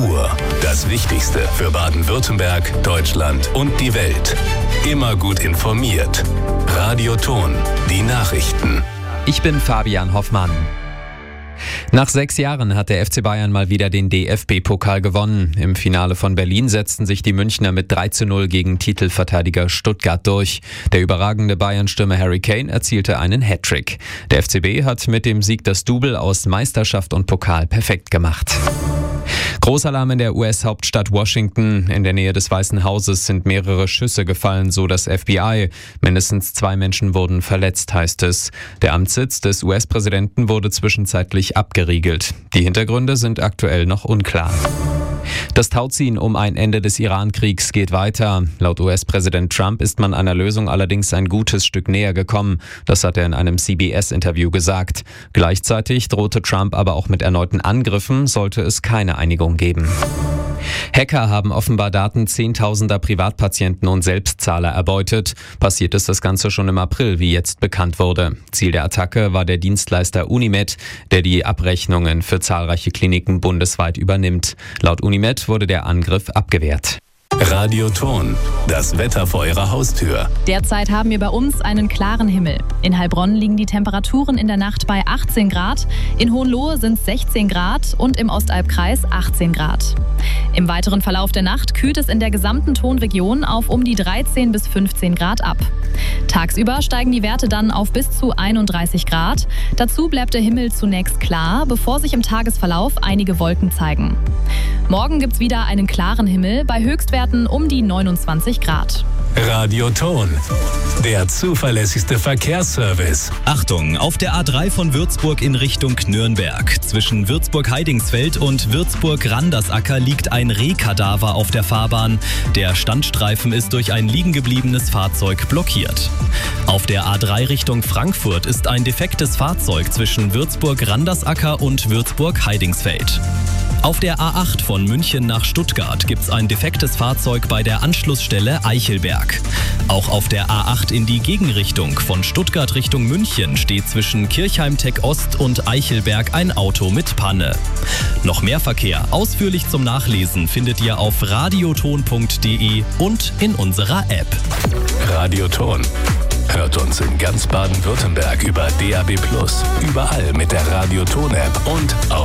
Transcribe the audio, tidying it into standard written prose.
Das Wichtigste für Baden-Württemberg, Deutschland und die Welt. Immer gut informiert. Radio Ton, die Nachrichten. Ich bin Fabian Hoffmann. Nach 6 Jahren hat der FC Bayern mal wieder den DFB-Pokal gewonnen. Im Finale von Berlin setzten sich die Münchner mit 3:0 gegen Titelverteidiger Stuttgart durch. Der überragende Bayern-Stürmer Harry Kane erzielte einen Hattrick. Der FCB hat mit dem Sieg das Double aus Meisterschaft und Pokal perfekt gemacht. Großalarm in der US-Hauptstadt Washington. In der Nähe des Weißen Hauses sind mehrere Schüsse gefallen, so das FBI. Mindestens 2 Menschen wurden verletzt, heißt es. Der Amtssitz des US-Präsidenten wurde zwischenzeitlich abgeriegelt. Die Hintergründe sind aktuell noch unklar. Das Tauziehen um ein Ende des Iran-Kriegs geht weiter. Laut US-Präsident Trump ist man einer Lösung allerdings ein gutes Stück näher gekommen. Das hat er in einem CBS-Interview gesagt. Gleichzeitig drohte Trump aber auch mit erneuten Angriffen, sollte es keine Einigung geben. Hacker haben offenbar Daten zehntausender Privatpatienten und Selbstzahler erbeutet. Passiert ist das Ganze schon im April, wie jetzt bekannt wurde. Ziel der Attacke war der Dienstleister Unimed, der die Abrechnungen für zahlreiche Kliniken bundesweit übernimmt. Laut Unimed wurde der Angriff abgewehrt. Radio Ton, das Wetter vor Ihrer Haustür. Derzeit haben wir bei uns einen klaren Himmel. In Heilbronn liegen die Temperaturen in der Nacht bei 18 Grad, in Hohenlohe sind es 16 Grad und im Ostalbkreis 18 Grad. Im weiteren Verlauf der Nacht kühlt es in der gesamten Tonregion auf um die 13 bis 15 Grad ab. Tagsüber steigen die Werte dann auf bis zu 31 Grad. Dazu bleibt der Himmel zunächst klar, bevor sich im Tagesverlauf einige Wolken zeigen. Morgen gibt es wieder einen klaren Himmel bei Höchstwerten um die 29 Grad. Radio Ton, der zuverlässigste Verkehrsservice. Achtung, auf der A3 von Würzburg in Richtung Nürnberg. Zwischen Würzburg-Heidingsfeld und Würzburg-Randersacker liegt ein Rehkadaver auf der Fahrbahn. Der Standstreifen ist durch ein liegengebliebenes Fahrzeug blockiert. Auf der A3 Richtung Frankfurt ist ein defektes Fahrzeug zwischen Würzburg-Randersacker und Würzburg-Heidingsfeld. Auf der A8 von München nach Stuttgart gibt's ein defektes Fahrzeug bei der Anschlussstelle Eichelberg. Auch auf der A8 in die Gegenrichtung von Stuttgart Richtung München steht zwischen Kirchheim-Tech Ost und Eichelberg ein Auto mit Panne. Noch mehr Verkehr ausführlich zum Nachlesen findet ihr auf radioton.de und in unserer App. Radio Ton. Hört uns in ganz Baden-Württemberg über DAB+, überall mit der Radio Ton App und auf